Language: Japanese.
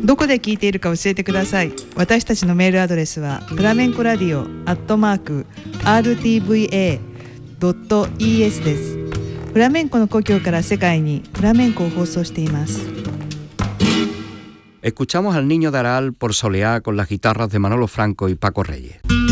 どこで聞いているか教えてください。私たちのメールアドレスはフラメンコラディオ@rtva.es です。フラメンコの故郷から世界にフラメンコを放送しています。 Escuchamos al Niño de Aral por Soleá con las guitarras de Manolo Franco y Paco Reyes.